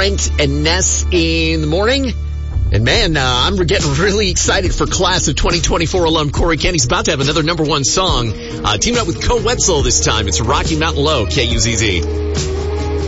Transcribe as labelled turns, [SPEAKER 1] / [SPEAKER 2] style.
[SPEAKER 1] Brent and Ness in the morning. And man, I'm getting really excited for class of 2024 alum Corey Kent. He's about to have another number one song. Teamed up with Co Wetzel this time. It's Rocky Mountain Low, KUZZ.